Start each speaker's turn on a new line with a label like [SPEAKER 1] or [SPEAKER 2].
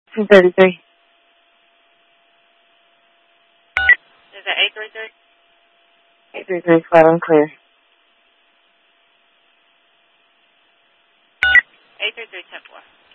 [SPEAKER 1] 233.
[SPEAKER 2] Is that 833?
[SPEAKER 1] 833, flat and clear.
[SPEAKER 2] 833, 10-4.